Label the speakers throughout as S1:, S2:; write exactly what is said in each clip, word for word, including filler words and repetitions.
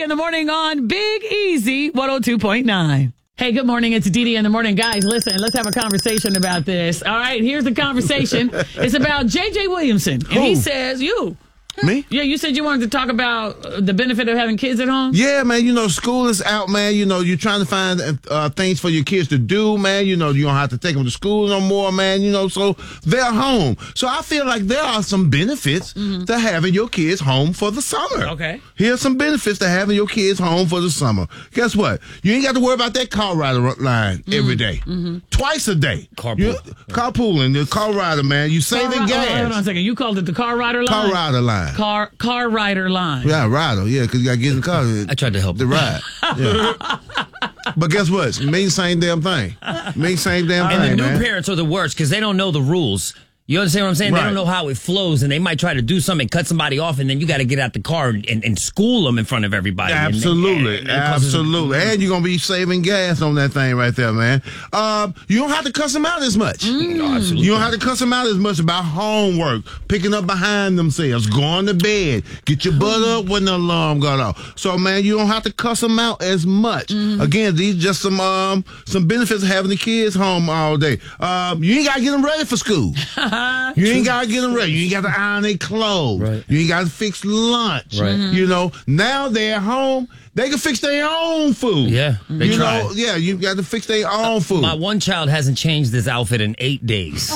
S1: the morning on Big Easy one oh two point nine. Hey, good morning. It's Dee Dee in the morning. Guys, listen, let's have a conversation about this. All right, here's the conversation. It's about J J Williamson. And
S2: Who?
S1: he says, you.
S2: Me?
S1: Yeah, you said you wanted to talk about uh, the benefit of having kids at home?
S2: Yeah, man, you know, school is out, man. You know, you're trying to find uh, things for your kids to do, man. You know, you don't have to take them to school no more, man. You know, so they're home. So I feel like there are some benefits mm-hmm. to having your kids home for the summer.
S1: Okay.
S2: Here's some benefits to having your kids home for the summer. Guess what? You ain't got to worry about that car rider line mm-hmm. every day. Mm-hmm. Twice a day.
S3: Carpool.
S2: You, carpooling, the car rider, man. You saving
S1: car,
S2: gas.
S1: Oh, hold on a second. You called it the car rider line?
S2: Car rider line.
S1: Car car rider line.
S2: Yeah, rider. Yeah, because you got to get in the car.
S3: I tried to help
S2: the ride. Yeah. But guess what? It means same damn thing. It means same damn
S3: and
S2: thing,
S3: the new
S2: man.
S3: parents are the worst because they don't know the rules. You understand what I'm saying?
S2: Right.
S3: They don't know how it flows, and they might try to do something, cut somebody off, and then you got to get out the car and, and, and school them in front of everybody.
S2: Absolutely,
S3: and, and, and
S2: absolutely. And you're going to be saving gas on that thing right there, man. Uh, you don't have to cuss them out as much.
S3: Mm. No, absolutely.
S2: You don't have to cuss them out as much about homework, picking up behind themselves, going to bed, get your butt up when the alarm got off. So, man, you don't have to cuss them out as much. Mm. Again, these just some um, some benefits of having the kids home all day. Um, you ain't got to get them ready for school. You ain't got to get them ready. You ain't got to iron their clothes.
S3: Right.
S2: You ain't got to fix lunch.
S3: Right.
S1: Mm-hmm.
S2: You know, now they're home. They can fix their own food.
S3: Yeah, they
S2: you
S3: try.
S2: know, yeah, you got to fix their own food.
S3: My one child hasn't changed his outfit in eight days.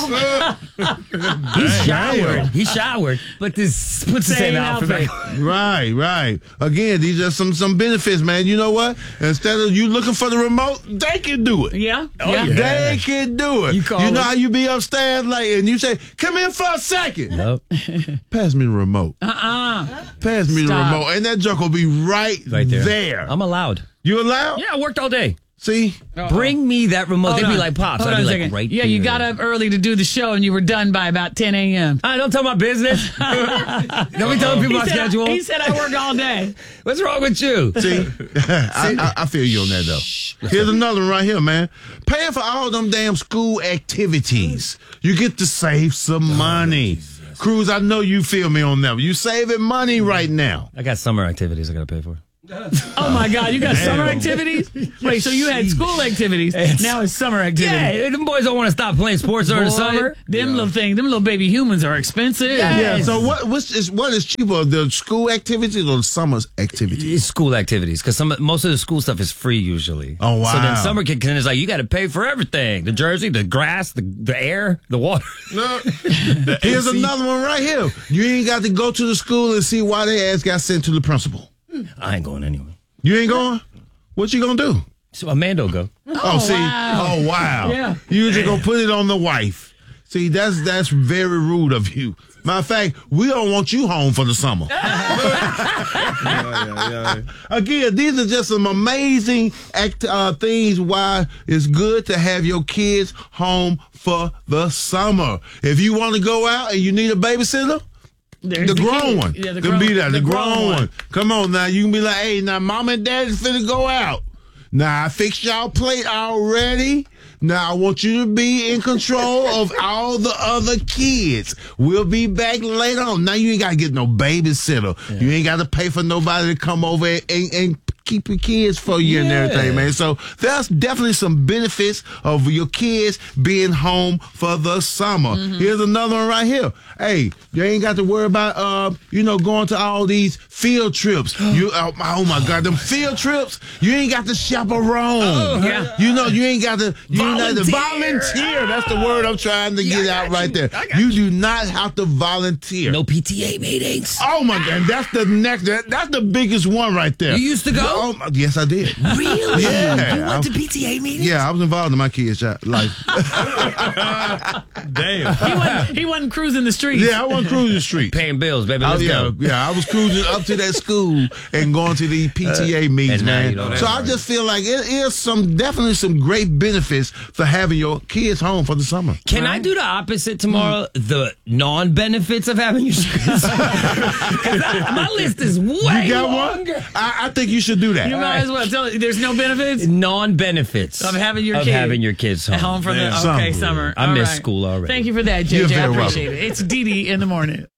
S3: He showered. He showered, but this puts the same,
S1: Same
S3: outfit.
S1: outfit.
S2: Right, right. Again, these are some some benefits, man. You know what? Instead of you looking for the remote, they can do it.
S1: Yeah.
S3: Oh,
S1: yeah.
S3: yeah.
S2: They can do it.
S3: You
S2: You,
S3: call
S2: know
S3: them.
S2: how you be upstairs like, and you say, "Come in for a second.
S3: Nope.
S2: Pass me the remote.
S1: Uh-uh.
S2: Pass me
S1: Stop.
S2: the remote," and that junk will be right,
S3: Right there.
S2: there.
S3: I'm allowed.
S2: You allowed?
S3: Yeah, I worked all day.
S2: See?
S3: Bring me that remote.
S1: Hold
S3: They'd be
S1: on.
S3: like, Pops.
S1: Hold
S3: I'd
S1: on
S3: be
S1: a
S3: like,
S1: second.
S3: right
S1: Yeah,
S3: there.
S1: you got up early to do the show, and you were done by about ten a.m.
S3: I don't tell my business. Don't be telling people
S1: He
S3: my
S1: said,
S3: schedule.
S1: he said I work all day.
S3: What's wrong with you?
S2: See? I, I, I feel you on that, though. Here's another one right here, man. Paying for all them damn school activities. You get to save some money. Cruz, I know you feel me on that. You saving money right now.
S3: I got summer activities I got to pay for.
S1: Oh, my God. You got summer activities? Wait, so you had school activities. Now it's summer activities.
S3: Yeah, them boys don't want to stop playing sports during the
S1: Boy,
S3: summer.
S1: Them little things, them little baby humans are expensive.
S3: Yeah.
S2: Yeah,
S3: Yes.
S2: so what what's is what is cheaper, the school activities or the summer activities?
S3: It's school activities because some most of the school stuff is free usually.
S2: Oh, wow.
S3: So then summer kicks in is like you got to pay for everything: the jersey, the grass, the the air, the water.
S2: Here's another one right here. You ain't got to go to the school and see why their ass got sent to the principal.
S3: I ain't going anyway.
S2: You ain't going? What you gonna do?
S3: So Amanda go.
S2: Oh, see,
S1: wow.
S2: oh wow.
S1: Yeah.
S2: You just gonna put it on the wife. See, that's that's very rude of you. Matter of fact, we don't want you home for the summer. Again, these are just some amazing act, uh, things why it's good to have your kids home for the summer. If you want to go out and you need a babysitter,
S1: There's
S2: the grown
S1: kid.
S2: one
S1: Yeah, the
S2: can
S1: grown,
S2: be there. The,
S1: the
S2: grown, one. Come on now. You can be like, hey, now mom and dad is finna go out. Now I fixed y'all plate already. Now I want you to be in control of all the other kids. We'll be back later on. Now you ain't got to get no babysitter. Yeah. You ain't got to pay for nobody to come over and, and, and keep your kids for you yeah. and everything, man. So there's definitely some benefits of your kids being home for the summer. Mm-hmm. Here's another one right here. Hey, you ain't got to worry about, uh, you know, going to all these field trips. You, oh, oh my God, them field trips, you ain't got to chaperone. Oh, yeah. You know, you ain't got to, you ain't got to volunteer. That's the word I'm trying to
S3: yeah,
S2: get out right
S3: you.
S2: there. You, you do not have to volunteer.
S3: No P T A meetings.
S2: Oh my God, that's the next, that, that's the biggest one right there.
S3: You used to go?
S2: Oh, yes, I did.
S3: Really?
S2: Yeah.
S3: You went to P T A meetings?
S2: Yeah, I was involved in my kids' life.
S1: Damn. He wasn't, he wasn't cruising the streets.
S2: Yeah, I wasn't cruising the street.
S3: Paying bills, baby. Let's
S2: oh, yeah,
S3: go.
S2: Yeah, I was cruising up to that school and going to the P T A uh, meetings, man. So I just feel like it is some definitely some great benefits for having your kids home for the summer.
S3: Can right? I do the opposite tomorrow? Mm. The non-benefits of having your kids? My list is way
S2: you got
S3: longer.
S2: One? I, I think you should do that.
S1: You might as well tell. There's no benefits.
S3: Non-benefits
S1: of having your
S3: of
S1: kids
S3: having your kids home,
S1: home for the
S2: summer.
S1: okay summer.
S3: I
S1: All
S3: miss
S1: right.
S3: school already.
S1: Thank you for that, J J. I appreciate
S2: welcome.
S1: it. It's Dee Dee in the morning.